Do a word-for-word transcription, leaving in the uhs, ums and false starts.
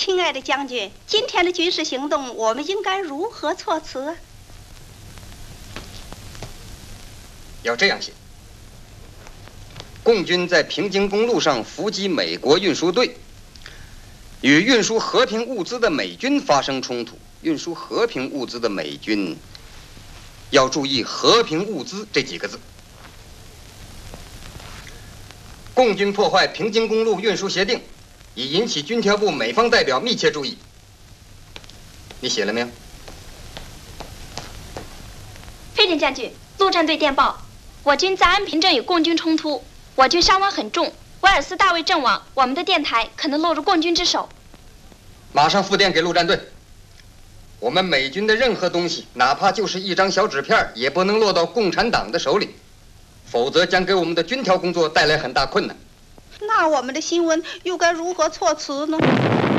亲爱的将军，今天的军事行动，我们应该如何措辞？ 要这样写：共军在平津公路上伏击美国运输队，与运输和平物资的美军发生冲突。运输和平物资的美军要注意“和平物资”这几个字。共军破坏平津公路运输协定，已引起军调部美方代表密切注意。你写了没有？ 飞田将军，陆战队电报，我军在安平镇与共军冲突，我军伤亡很重，威尔斯大卫阵亡，我们的电台可能落入共军之手。 马上复电给陆战队。我们美军的任何东西，哪怕就是一张小纸片，也不能落到共产党的手里，否则将给我们的军调工作带来很大困难。 那我们的新闻又该如何措辞呢？